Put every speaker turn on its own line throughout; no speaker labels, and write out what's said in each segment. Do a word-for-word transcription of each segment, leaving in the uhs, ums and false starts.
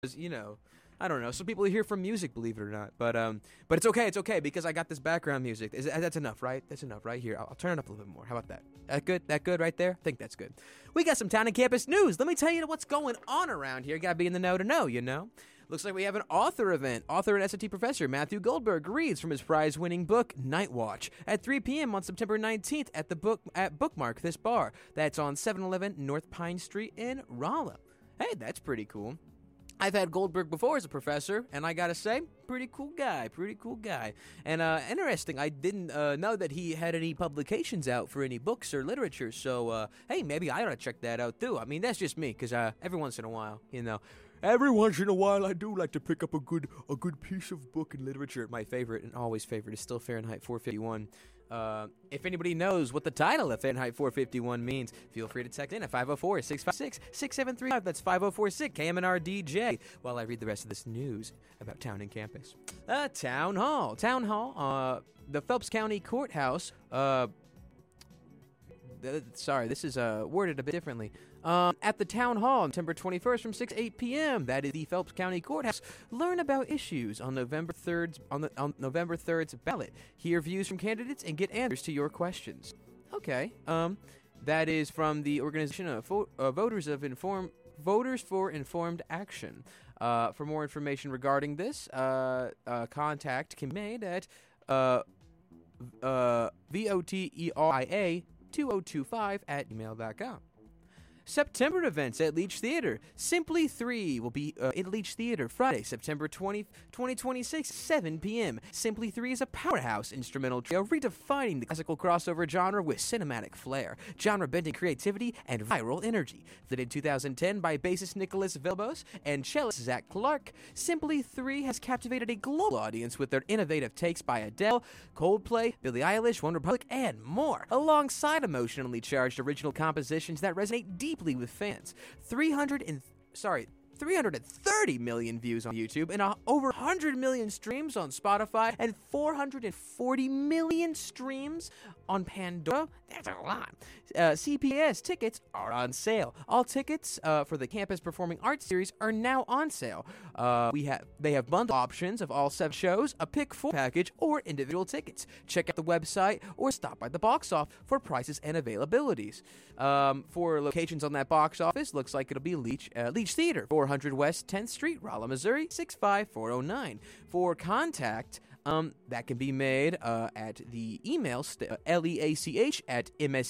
you know, I don't know. Some people hear from music, believe it or not. But um, but it's okay. It's okay because I got this background music. Is, that's enough, right? That's enough, right? Here, I'll, I'll turn it up a little bit more. How about that? That good? That good right there? I think that's good. We got some town and campus news. Let me tell you what's going on around here. Got to be in the know to know, you know. Looks like we have an author event. Author and S A T professor Matthew Goldberg reads from his prize-winning book, Night Watch, at three p.m. on September nineteenth at the book at Bookmark This Bar. That's on seven eleven North Pine Street in Rolla. Hey, that's pretty cool. I've had Goldberg before as a professor, and I gotta say, pretty cool guy, pretty cool guy. And uh, interesting, I didn't uh, know that he had any publications out for any books or literature, so uh, hey, maybe I ought to check that out too. I mean, that's just me, because uh, every once in a while, you know, every once in a while I do like to pick up a good a good piece of book in literature. My favorite, and always favorite, is still Fahrenheit four fifty-one. Uh, if anybody knows what the title of Fahrenheit four fifty-one means, feel free to text in at five oh four, six five six, six seven three five. That's five oh four six K M N R D J while I read the rest of this news about town and campus. Uh, Town Hall. Town Hall, uh, the Phelps County Courthouse, uh, th- sorry, this is uh, worded a bit differently. Um, at the Town Hall on September twenty-first from six to eight p.m. That is the Phelps County Courthouse. Learn about issues on November third on the on November third's ballot. Hear views from candidates and get answers to your questions. Okay. Um, that is from the organization of Vo- uh, Voters of Inform Voters for Informed Action. Uh, for more information regarding this, uh, uh, contact can be made at uh, uh, voteria two oh two five at gmail dot com. September events at Leach Theater. Simply three will be uh, in Leach Theater Friday, September twentieth, twenty twenty-six, seven p.m. Simply three is a powerhouse instrumental trio redefining the classical crossover genre with cinematic flair, genre-bending creativity, and viral energy. Founded in two thousand ten by bassist Nicholas Vilbos and cellist Zach Clark, Simply three has captivated a global audience with their innovative takes by Adele, Coldplay, Billie Eilish, One Republic, and more, alongside emotionally charged original compositions that resonate deeply with fans. three hundred and sorry, three hundred thirty million views on YouTube and uh, over one hundred million streams on Spotify and four hundred forty million streams on Pandora. That's a lot. Uh, C P S tickets are on sale. All tickets uh, for the Campus Performing Arts Series are now on sale. Uh, we have they have bundle options of all seven shows, a pick four package, or individual tickets. Check out the website or stop by the box office for prices and availabilities. Um, for locations on that box office, looks like it'll be Leach uh, Leach Theater, four hundred West tenth Street, Rolla, Missouri, six five four oh nine. For contact, um, that can be made uh, at the email st- uh, leach at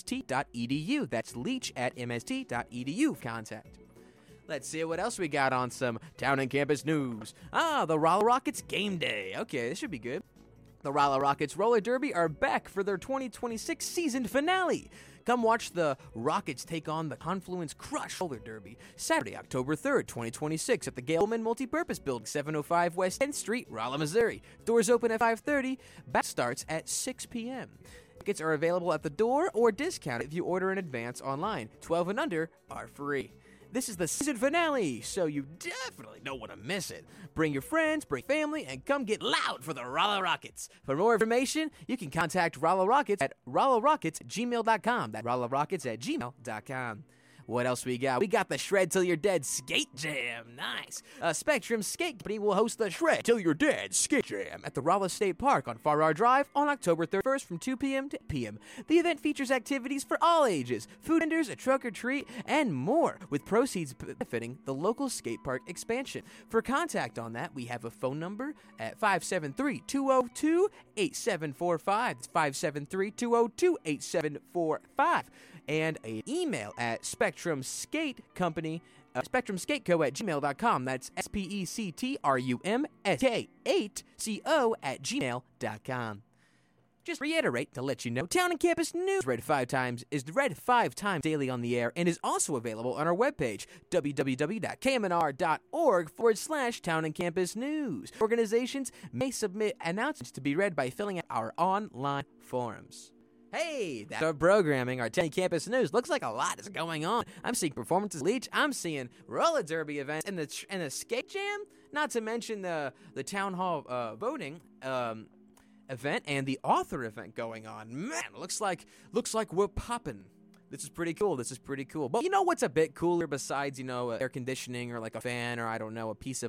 mst.edu. That's leach at mst.edu. Contact. Let's see what else we got on some town and campus news. Ah, the Rolla Rockets game day. Okay, this should be good. The Rolla Rockets Roller Derby are back for their twenty twenty-six season finale. Come watch the Rockets take on the Confluence Crush Roller Derby Saturday, October third, twenty twenty-six at the Galeman Multipurpose Building, seven oh five West tenth Street, Rolla, Missouri. Doors open at five thirty. Back starts at six p.m. Tickets are available at the door or discounted if you order in advance online. twelve and under are free. This is the season finale, so you definitely don't want to miss it. Bring your friends, bring family, and come get loud for the Rolla Rockets. For more information, you can contact Rolla Rockets at rolla rockets at gmail dot com. That's rolla rockets at gmail dot com. What else we got? We got the Shred Till You're Dead Skate Jam. Nice. Uh, Spectrum Skate Company will host the Shred Till You're Dead Skate Jam at the Rolla State Park on Farrar Drive on October thirty-first from two p.m. to eight p.m. The event features activities for all ages, food vendors, a truck or treat, and more, with proceeds benefiting the local skate park expansion. For contact on that, we have a phone number at five seven three, two oh two, eight seven four five. That's five seven three, two oh two, eight seven four five. And an email at Spectrum Skate Company, uh, spectrum skate co at gmail dot com. That's S P E C T R U M S K eight C O at gmail dot com. Just reiterate to let you know, Town and Campus News read five times is read five times daily on the air and is also available on our webpage, www.kmnr.org forward slash Town and Campus News. Organizations may submit announcements to be read by filling out our online forums. Hey, that's our programming, our Town and Campus News. Looks like a lot is going on. I'm seeing performances, Leach. I'm seeing roller derby events and the tr- and the skate jam. Not to mention the the town hall uh, voting um, event and the author event going on. Man, looks like looks like we're popping. This is pretty cool. This is pretty cool. But you know what's a bit cooler besides, you know, air conditioning or like a fan or I don't know, a piece of